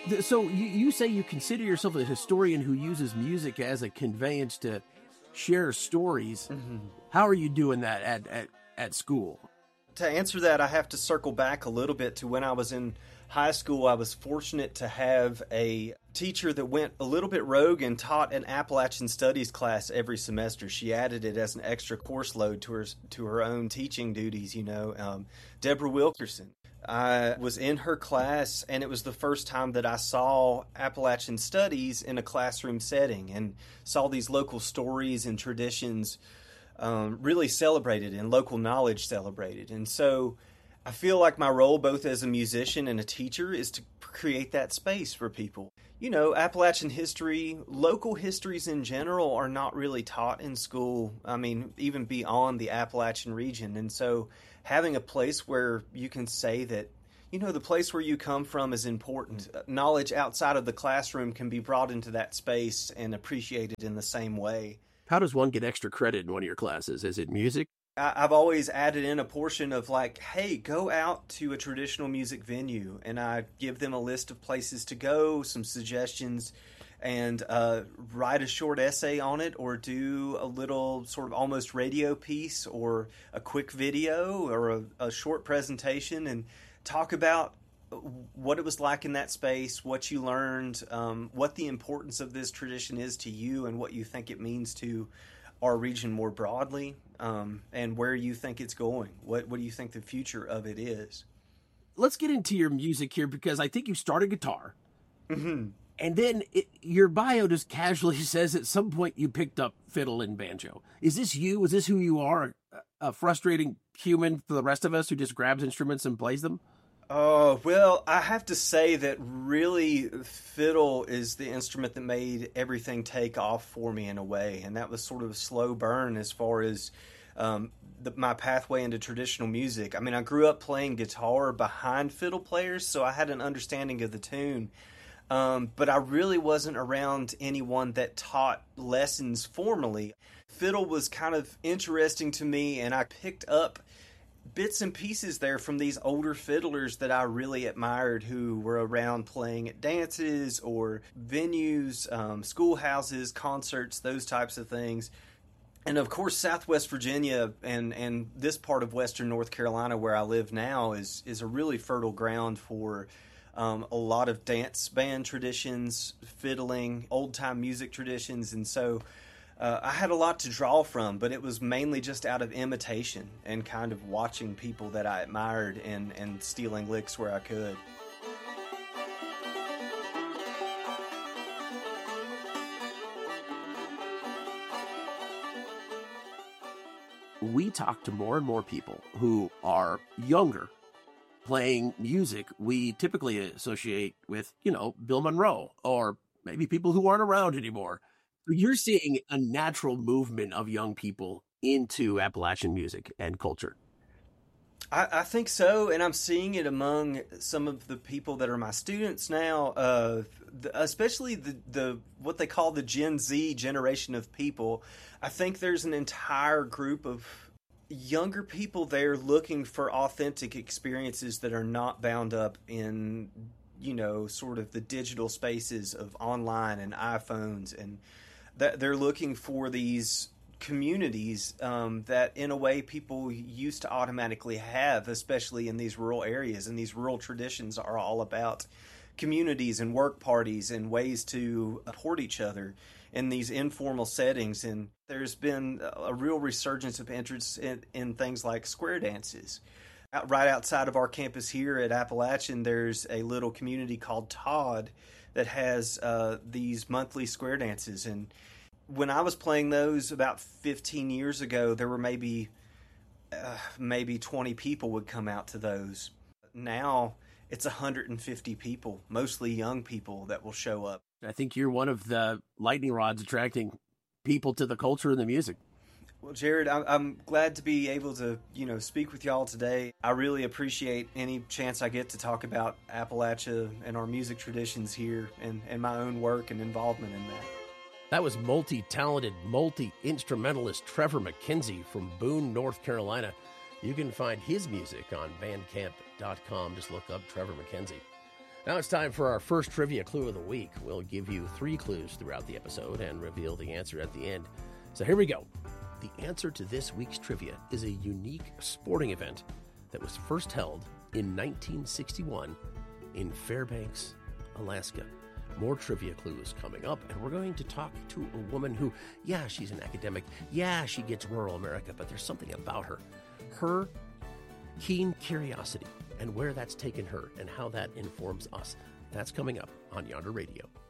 So you say you consider yourself a historian who uses music as a conveyance to share stories. How are you doing that at school? To answer that, I have to circle back a little bit to when I was in high school. I was fortunate to have a teacher that went a little bit rogue and taught an Appalachian Studies class every semester. She added it as an extra course load to her own teaching duties, Deborah Wilkerson. I was in her class, and it was the first time that I saw Appalachian Studies in a classroom setting and saw these local stories and traditions really celebrated and local knowledge celebrated. And so I feel like my role both as a musician and a teacher is to create that space for people. Appalachian history, local histories in general are not really taught in school. I mean, even beyond the Appalachian region. And so having a place where you can say that, the place where you come from is important. Knowledge outside of the classroom can be brought into that space and appreciated in the same way. How does one get extra credit in one of your classes? Is it music? I've always added in a portion of like, hey, go out to a traditional music venue, and I give them a list of places to go, some suggestions, and write a short essay on it, or do a little sort of almost radio piece or a quick video or a short presentation and talk about what it was like in that space, what you learned, what the importance of this tradition is to you, and what you think it means to our region more broadly, and where you think it's going. What do you think the future of it is? Let's get into your music here, because I think you started guitar. Mm-hmm. And then your bio just casually says at some point you picked up fiddle and banjo. Is this you? Is this who you are? A frustrating human for the rest of us who just grabs instruments and plays them? Oh, well, I have to say that really fiddle is the instrument that made everything take off for me in a way. And that was sort of a slow burn as far as my pathway into traditional music. I mean, I grew up playing guitar behind fiddle players, so I had an understanding of the tune. But I really wasn't around anyone that taught lessons formally. Fiddle was kind of interesting to me, and I picked up bits and pieces there from these older fiddlers that I really admired, who were around playing at dances or venues, schoolhouses, concerts, those types of things. And of course, Southwest Virginia and this part of Western North Carolina where I live now is a really fertile ground for a lot of dance band traditions, fiddling, old-time music traditions. And so I had a lot to draw from, but it was mainly just out of imitation and kind of watching people that I admired and stealing licks where I could. We talk to more and more people who are younger playing music we typically associate with, Bill Monroe, or maybe people who aren't around anymore. You're seeing a natural movement of young people into Appalachian music and culture. I think so, and I'm seeing it among some of the people that are my students now, especially the what they call the Gen Z generation of people. I think there's an entire group of younger people there looking for authentic experiences that are not bound up in, sort of the digital spaces of online and iPhones, and that they're looking for these communities that in a way people used to automatically have, especially in these rural areas. And these rural traditions are all about communities and work parties and ways to support each other in these informal settings. And there's been a real resurgence of interest in things like square dances. Right outside of our campus here at Appalachian, there's a little community called Todd that has these monthly square dances. And when I was playing those about 15 years ago, there were maybe 20 people would come out to those. Now it's 150 people, mostly young people, that will show up. I think you're one of the lightning rods attracting people to the culture and the music. Well, Jared, I'm glad to be able to, speak with y'all today. I really appreciate any chance I get to talk about Appalachia and our music traditions here and my own work and involvement in that. That was multi-talented, multi-instrumentalist Trevor McKenzie from Boone, North Carolina. You can find his music on bandcamp.com. Just look up Trevor McKenzie. Now it's time for our first trivia clue of the week. We'll give you 3 clues throughout the episode and reveal the answer at the end. So here we go. The answer to this week's trivia is a unique sporting event that was first held in 1961 in Fairbanks, Alaska. More trivia clues coming up, and we're going to talk to a woman who, yeah, she's an academic. Yeah, she gets rural America, but there's something about her. Her keen curiosity and where that's taken her and how that informs us. That's coming up on Yonder Radio.